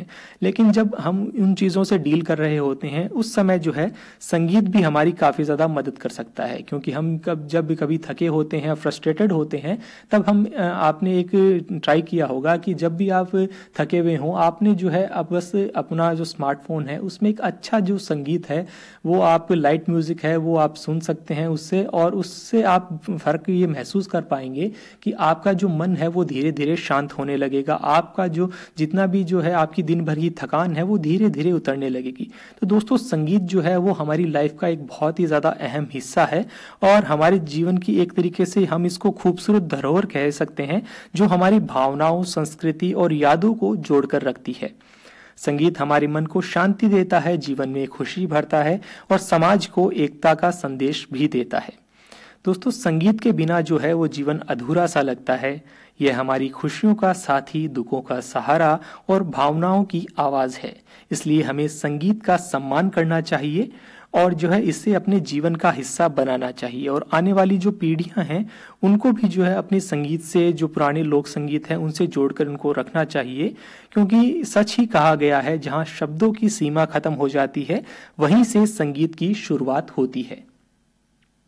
लेकिन जब हम उन चीज़ों से डील कर रहे होते हैं उस समय जो है संगीत भी हमारी काफ़ी ज़्यादा मदद कर सकता है, क्योंकि हम जब भी कभी थके होते हैं, फ्रस्ट्रेटेड होते हैं, तब हम आपने एक ट्राई किया होगा कि जब भी आप थके हुए हों, आपने जो है अब बस अपना जो स्मार्टफोन है उसमें एक अच्छा जो संगीत है वो आप लाइट म्यूज़िक है वो आप सुन सकते हैं उससे, और उससे आप फ़र्क ये महसूस कर पाएंगे कि आपका जो मन है वो धीरे धीरे शांत होने लगेगा, आपका जो जितना भी जो है आपकी दिन भर की थकान है वो धीरे धीरे उतरने लगेगी। तो दोस्तों संगीत जो है वो हमारी लाइफ का एक बहुत ही ज़्यादा अहम हिस्सा है और हमारे जीवन की एक तरीके से हम इसको खूबसूरत धरोहर कह सकते हैं जो हमारी भावनाओं, संस्कृति और यादों को जोड़कर रखती है। संगीत हमारे मन को शांति देता है, जीवन में खुशी भरता है और समाज को एकता का संदेश भी देता है। दोस्तों संगीत के बिना जो है वो जीवन अधूरा सा लगता है। यह हमारी खुशियों का साथी, दुखों का सहारा और भावनाओं की आवाज़ है। इसलिए हमें संगीत का सम्मान करना चाहिए और जो है इसे अपने जीवन का हिस्सा बनाना चाहिए, और आने वाली जो पीढ़ियां हैं उनको भी जो है अपने संगीत से, जो पुराने लोक संगीत हैं उनसे जोड़कर उनको रखना चाहिए, क्योंकि सच ही कहा गया है जहां शब्दों की सीमा खत्म हो जाती है वहीं से संगीत की शुरुआत होती है।